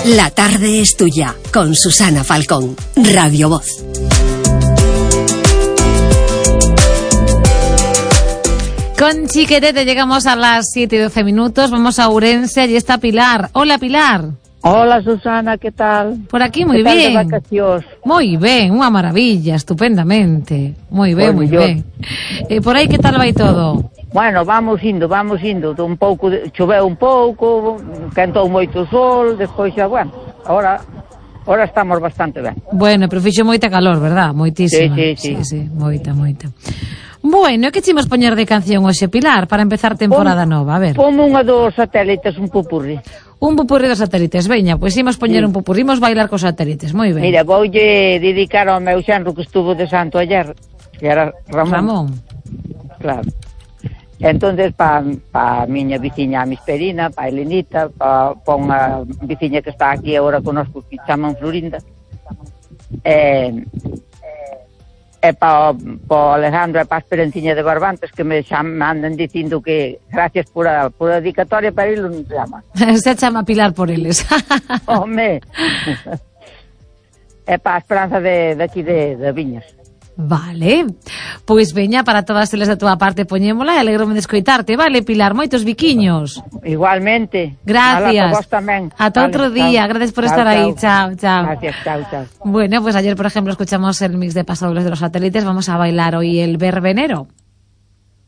La tarde es tuya, con Susana Falcón, Radio Voz. Con Chiquetete llegamos a las 7:12 minutos. Vamos a Ourense, allí está Pilar. Hola, Pilar. Hola, Susana, ¿qué tal? Por aquí moi ben. ben. Moi ben, unha maravilla, estupendamente. Moi ben, moi ben. Por aí que tal vai todo? Bueno, vamos indo. Un pouco, choveu un pouco, cantou moito sol, despois xa, bueno, ahora estamos bastante ben. Bueno, pero fixo moita calor, verdad? Moitísima. Sí, moita. Bueno, que chimos poñer de canción hoxe, Pilar, para empezar temporada nova? A ver. Ponme unha dos satélites, un pupurri. Un pupurri dos satélites, veña, pois imos poñer un pupurri, imos bailar cos satélites, moi ben. Mira, voulle dedicar ao meu xanro que estuvo de santo ayer, que era Ramón. Claro. Entonces, pa miña veciña, a Misperina, pa Elenita, pa unha veciña que está aquí agora conosco, que chaman Florinda, e pa Alejandro e pa Esperenciña de Barbantes, que me andan dicindo que gracias por a dedicatoria, para ele non se chama. Se chama Pilar por eles. Home. E pa a Esperanza de aquí de Viñas. Vale, pois veña, para todas eles da túa parte poñémola e alegro-me de escoitarte, vale, Pilar, moitos biquiños. Igualmente. Gracias. Vos tamén. Ata outro día, gracias por estar aí, chao. Gracias, chao. Bueno, pues ayer, por ejemplo, escuchamos el mix de Pasadores de los Satélites, vamos a bailar hoy el Verbenero.